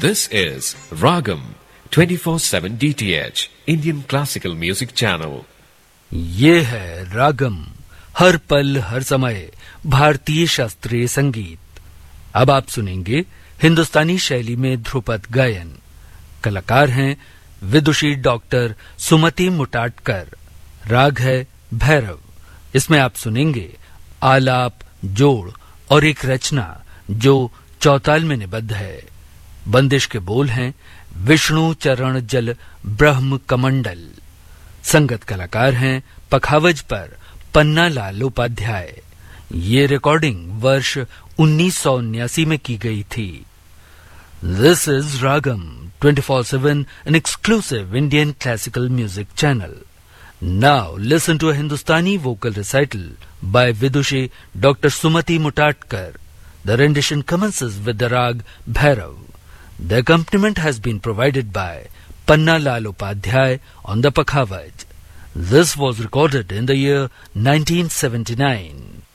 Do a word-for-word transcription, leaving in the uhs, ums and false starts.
This is Ragam twenty-four seven D T H Indian Classical Music Channel. ये है रागम, हर पल हर समय भारतीय शास्त्रीय संगीत। अब आप सुनेंगे हिंदुस्तानी शैली में ध्रुपद गायन। कलाकार हैं विदुषी डॉक्टर सुमति मुटाटकर। राग है भैरव। इसमें आप सुनेंगे आलाप, जोड़ और एक रचना जो चौताल में निबद्ध है। बंदिश के बोल हैं विष्णु चरण जल ब्रह्म कमंडल। संगत कलाकार हैं पखावज पर पन्ना लाल उपाध्याय। ये रिकॉर्डिंग वर्ष उन्नीस सौ उन्यासी में की गई थी। This is ragam twenty-four seven, an exclusive Indian classical music channel. Now listen to a Hindustani vocal recital by Vidushi Doctor Sumati Mutatkar. The rendition commences with the rag Bhairav. The accompaniment has been provided by Panna Lal Upadhyay on the Pakhavaj. This was recorded in the year nineteen seventy-nine.